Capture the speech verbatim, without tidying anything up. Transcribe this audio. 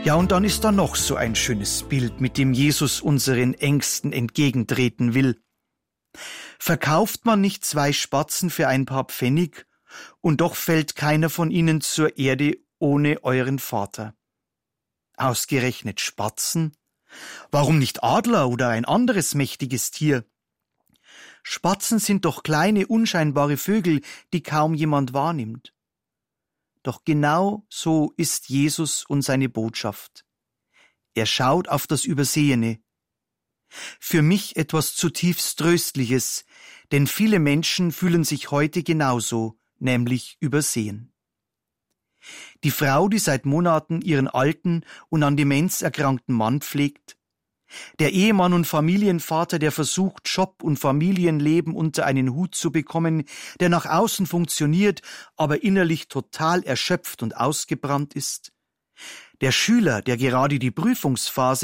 Ja, und dann ist da noch so ein schönes Bild, mit dem Jesus unseren Ängsten entgegentreten will. Verkauft man nicht zwei Spatzen für ein paar Pfennig, und doch fällt keiner von ihnen zur Erde ohne euren Vater. Ausgerechnet Spatzen? Warum nicht Adler oder ein anderes mächtiges Tier? Spatzen sind doch kleine, unscheinbare Vögel, die kaum jemand wahrnimmt. Doch genau so ist Jesus und seine Botschaft. Er schaut auf das Übersehene. Für mich etwas zutiefst Tröstliches, denn viele Menschen fühlen sich heute genauso, nämlich übersehen. Die Frau, die seit Monaten ihren alten und an Demenz erkrankten Mann pflegt, der Ehemann und Familienvater, der versucht, Job und Familienleben unter einen Hut zu bekommen, der nach außen funktioniert, aber innerlich total erschöpft und ausgebrannt ist, der Schüler, der gerade die Prüfungsphase